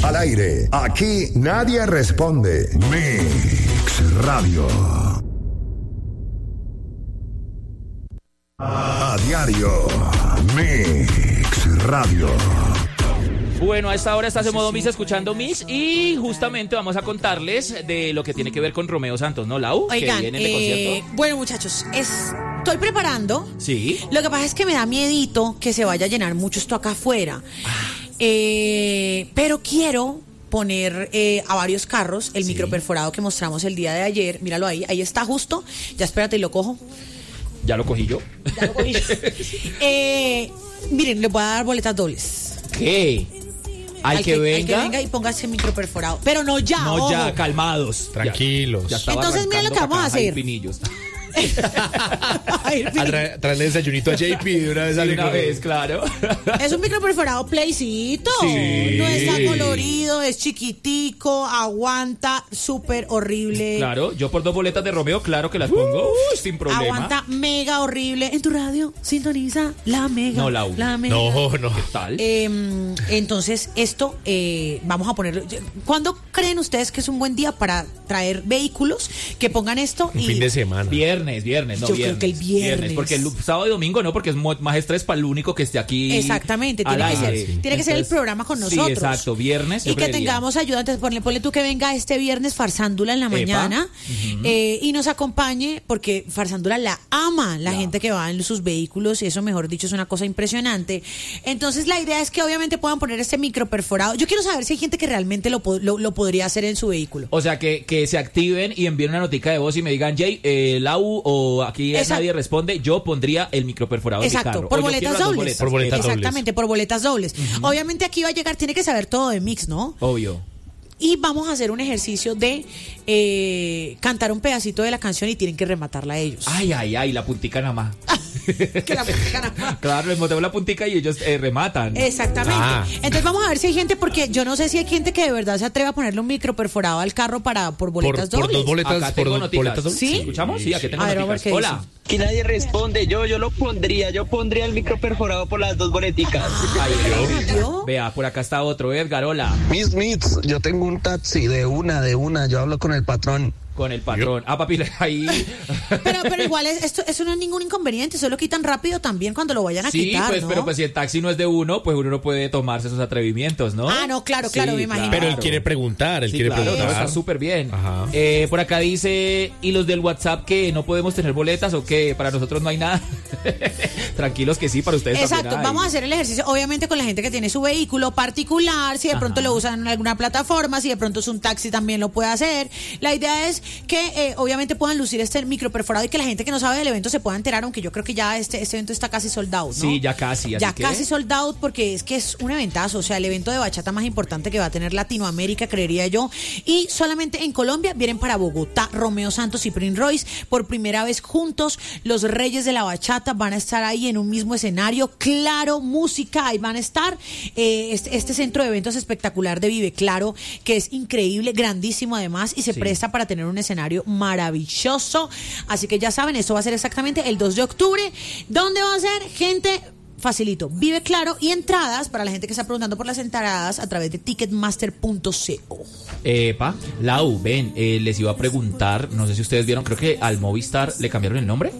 al aire. Aquí nadie responde. Mix Radio. A diario. Mix Radio. Bueno, a esta hora estás en modo Mix escuchando Mix y justamente vamos a contarles de lo que tiene que ver con Romeo Santos, ¿no, Lau? Oigan, que viene de concierto. bueno, muchachos, estoy preparando. Sí. Lo que pasa es que me da miedito que se vaya a llenar mucho esto acá afuera. Pero quiero poner a varios carros el micro perforado que mostramos el día de ayer. Míralo ahí está justo. Ya espérate y lo cojo. Ya lo cogí yo. Ya lo cogí yo. Miren, les voy a dar boletas dobles. ¿Qué? Al que venga y ponga ese micro perforado. Pero no ya. No, ojo. ya, calmados. Tranquilos. Ya estaba Entonces, mira lo que vamos a hacer. Pinillos. Traerle desayunito a JP de una vez al Una vez, claro. Es un micro perforado playcito. Sí. No está colorido, es chiquitico, aguanta, súper horrible. Claro, yo por 2 boletas de Romeo, claro que las pongo sin problema. Aguanta mega horrible. En tu radio sintoniza la mega. No, Lau. La mega. No. ¿Qué tal? Entonces, esto vamos a ponerlo. ¿Cuándo creen ustedes que es un buen día para traer vehículos que pongan esto? Un fin de semana. Viernes, no, Yo viernes. creo que el viernes. Porque el sábado y domingo no, porque es más estrés para el único que esté aquí. Exactamente, al tiene aire. que ser el programa con nosotros. Sí, exacto, viernes. Y que tengamos ayudantes, ponle tú que venga este viernes Farsándula en la mañana y nos acompañe, porque Farsándula la ama la gente que va en sus vehículos, y eso, mejor dicho, es una cosa impresionante. Entonces la idea es que obviamente puedan poner este micro perforado. Yo quiero saber si hay gente que realmente lo podría hacer en su vehículo. O sea, que se activen y envíen una notica de voz y me digan, Jay, Lau, o aquí nadie responde, yo pondría el micro perforado en mi carro. Por boletas dobles. Por boletas dobles. Exactamente, por boletas dobles. Obviamente aquí va a llegar, tiene que saber todo de Mix, ¿no? Obvio. Y vamos a hacer un ejercicio de cantar un pedacito de la canción y tienen que rematarla ellos. Ay, la puntica nada más. Que la puntica nada más. Claro, les montemos la puntica y ellos rematan. Exactamente. Entonces vamos a ver si hay gente, porque yo no sé si hay gente que de verdad se atreve a ponerle un micro perforado al carro por boletas dobles. Por 2 boletas, Acá tengo por noticas. boletas dobles. ¿Sí? ¿Escuchamos? Sí, aquí tengo A ver, vamos a ver noticas. qué Hola. dice. Aquí nadie responde, yo lo pondría, yo pondría el micro perforado por las 2 boleticas. Ay, ¿Vio? vea, por acá está otro, Edgar, hola. Miss, yo tengo un taxi de una, yo hablo con el patrón. Con el patrón. Papi, ahí. Pero igual eso no es ningún inconveniente, solo quitan rápido también cuando lo vayan a quitar, pues, ¿no? pero pues si el taxi no es de uno, pues uno no puede tomarse esos atrevimientos, ¿no? Ah, no, claro, me imagino. Pero él quiere preguntar, Claro, está súper bien. Ajá. Por acá dice, ¿y los del WhatsApp que no podemos tener boletas o qué? Para nosotros no hay nada. Tranquilos que sí, para ustedes Exacto, también hay. vamos a hacer el ejercicio, obviamente, con la gente que tiene su vehículo particular, si de pronto lo usan en alguna plataforma, si de pronto es un taxi también lo puede hacer. La idea es que obviamente puedan lucir este micro perforado y que la gente que no sabe del evento se pueda enterar, aunque yo creo que ya este evento está casi sold out, ¿no? Sí, ya casi. Ya casi sold out, porque es que es un eventazo, o sea, el evento de bachata más importante que va a tener Latinoamérica, creería yo. Y solamente en Colombia vienen para Bogotá Romeo Santos y Prince Royce por primera vez juntos. Los reyes de la bachata van a estar ahí en un mismo escenario. Claro, música, ahí van a estar. Este centro de eventos espectacular de Vive Claro, que es increíble, grandísimo además, y se presta para tener un escenario maravilloso. Así que ya saben, eso va a ser exactamente el 2 de octubre. ¿Dónde va a ser? Gente, facilito, Vive Claro, y entradas para la gente que está preguntando por las entradas a través de ticketmaster.co. Lau, ven, les iba a preguntar, no sé si ustedes vieron, creo que al Movistar le cambiaron el nombre.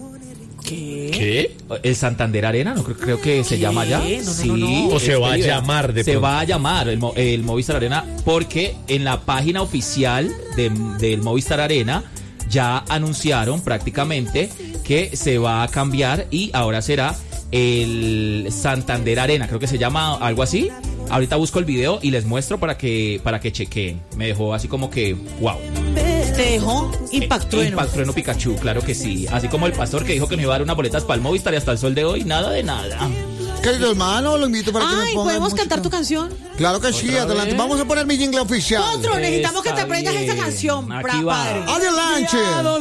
¿Qué? El Santander Arena, no creo que se llama ya. No. O se va a llamar de Se pronto. va a llamar el Movistar Arena, porque en la página oficial del Movistar Arena ya anunciaron prácticamente que se va a cambiar y ahora será el Santander Arena, creo que se llama algo así. Ahorita busco el video y les muestro para que chequeen. Me dejó así como que wow. Te dejó impactrueno. Impactrueno Pikachu, claro que sí. Así como el pastor que dijo que me iba a dar unas boletas para el Movistar y hasta el sol de hoy, nada de nada. Querido hermano, lo invito para que me pongan ¿podemos música. cantar tu canción? Claro que sí, adelante. vez? Vamos a poner mi jingle oficial. Otro, necesitamos que te Está aprendas bien. esta canción, Aquí va. padre. Adelante.